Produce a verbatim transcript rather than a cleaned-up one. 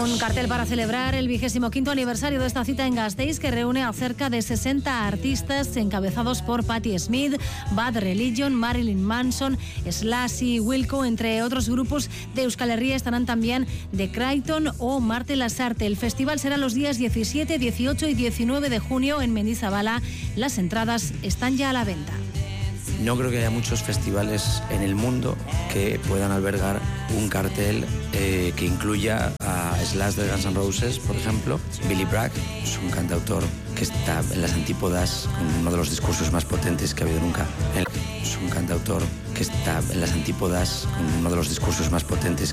Un cartel para celebrar el vigésimo quinto aniversario de esta cita en Gasteiz, que reúne a cerca de sesenta artistas encabezados por Patti Smith, Bad Religion, Marilyn Manson, Slash y Wilco, entre otros grupos de Euskal Herria. Estarán también The Creighton o Marte Lasarte. El festival será los días diecisiete, dieciocho y diecinueve de junio en Mendizabala. Las entradas están ya a la venta. No creo que haya muchos festivales en el mundo que puedan albergar un cartel eh, que incluya a Slash de Guns N' Roses, por ejemplo. Billy Bragg es un cantautor que está en las antípodas, con uno de los discursos más potentes que ha habido nunca. Es un cantautor que está en las antípodas, con uno de los discursos más potentes